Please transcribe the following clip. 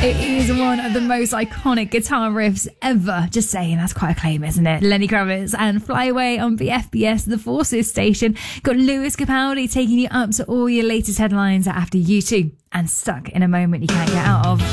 It is one of the most iconic guitar riffs ever. Just saying, that's quite a claim, isn't it? Lenny Kravitz and Fly Away on BFBS, the Forces station. Got Lewis Capaldi taking you up to all your latest headlines after U2 and Stuck in a Moment you can't get out of.